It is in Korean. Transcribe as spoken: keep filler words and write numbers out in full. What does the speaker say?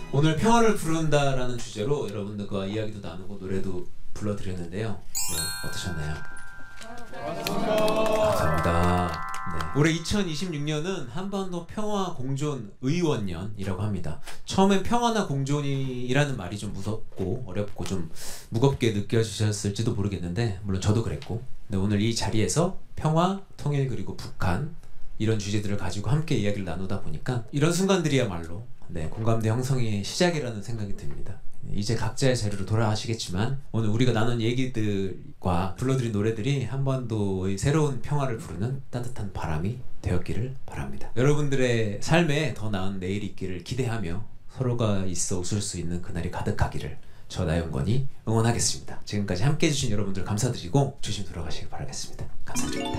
오늘 평화를 부른다라는 주제로 여러분들과 이야기도 나누고 노래도 불러드렸는데요. 네, 어떠셨나요? 감사합니다. 네. 올해 이천이십육 년은 한반도 평화 공존 의원년이라고 합니다. 처음엔 평화나 공존이라는 말이 좀 무섭고 어렵고 좀 무겁게 느껴지셨을지도 모르겠는데, 물론 저도 그랬고, 근데 오늘 이 자리에서 평화, 통일, 그리고 북한, 이런 주제들을 가지고 함께 이야기를 나누다 보니까 이런 순간들이야말로 네, 공감대 형성의 시작이라는 생각이 듭니다. 이제 각자의 자리로 돌아가시겠지만 오늘 우리가 나눈 얘기들과 불러드린 노래들이 한반도의 새로운 평화를 부르는 따뜻한 바람이 되었기를 바랍니다. 여러분들의 삶에 더 나은 내일이 있기를 기대하며 서로가 있어 웃을 수 있는 그날이 가득하기를 저 나영권이 응원하겠습니다. 지금까지 함께해 주신 여러분들 감사드리고 조심히 돌아가시길 바라겠습니다. 감사드립니다.